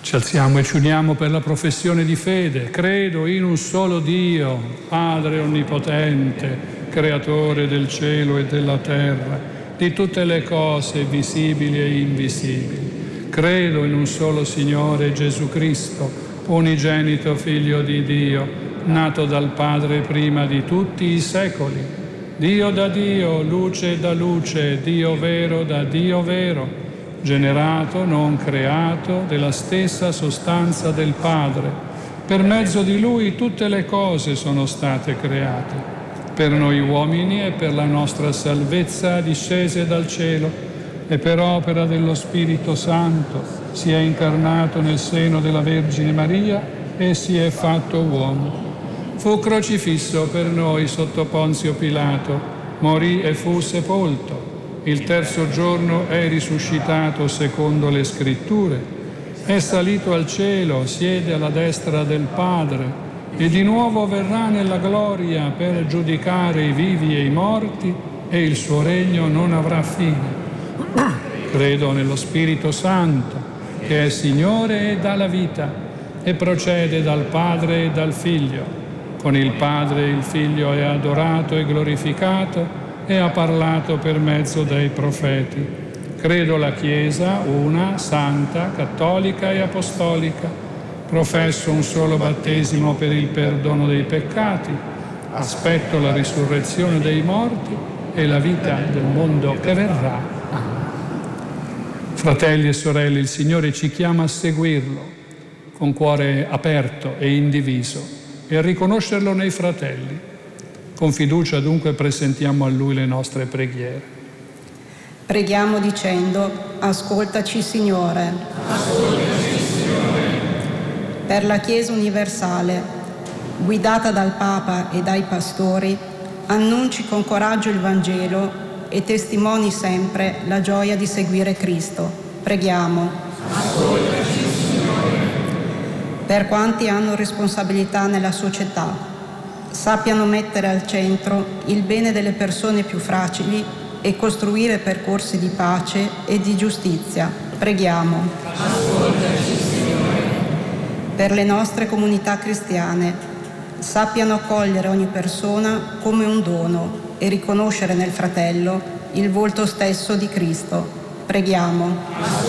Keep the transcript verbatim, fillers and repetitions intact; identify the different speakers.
Speaker 1: Ci alziamo e ci uniamo per la professione di fede. Credo in un solo Dio, Padre Onnipotente, Creatore del cielo e della terra, di tutte le cose visibili e invisibili. Credo in un solo Signore Gesù Cristo, unigenito Figlio di Dio, nato dal Padre prima di tutti i secoli. Dio da Dio, luce da luce, Dio vero da Dio vero, generato, non creato, della stessa sostanza del Padre. Per mezzo di Lui tutte le cose sono state create. Per noi uomini e per la nostra salvezza discese dal cielo e per opera dello Spirito Santo si è incarnato nel seno della Vergine Maria e si è fatto uomo. Fu crocifisso per noi sotto Ponzio Pilato, morì e fu sepolto. Il terzo giorno è risuscitato secondo le Scritture, è salito al cielo, siede alla destra del Padre e di nuovo verrà nella gloria per giudicare i vivi e i morti e il suo regno non avrà fine. Credo nello Spirito Santo, che è Signore e dà la vita e procede dal Padre e dal Figlio. Con il Padre il Figlio è adorato e glorificato e ha parlato per mezzo dei profeti. Credo la Chiesa, una, santa, cattolica e apostolica. Professo un solo battesimo per il perdono dei peccati. Aspetto la risurrezione dei morti e la vita del mondo che verrà. Fratelli e sorelle, il Signore ci chiama a seguirlo con cuore aperto e indiviso e a riconoscerlo nei fratelli. Con fiducia dunque presentiamo a Lui le nostre preghiere.
Speaker 2: Preghiamo dicendo: ascoltaci Signore.
Speaker 3: Ascoltaci Signore.
Speaker 2: Per la Chiesa universale, guidata dal Papa e dai pastori, annunci con coraggio il Vangelo e testimoni sempre la gioia di seguire Cristo. Preghiamo.
Speaker 3: Ascoltaci Signore.
Speaker 2: Per quanti hanno responsabilità nella società, sappiano mettere al centro il bene delle persone più fragili e costruire percorsi di pace e di giustizia. Preghiamo.
Speaker 3: Ascoltaci, Signore.
Speaker 2: Per le nostre comunità cristiane, sappiano accogliere ogni persona come un dono e riconoscere nel fratello il volto stesso di Cristo. Preghiamo.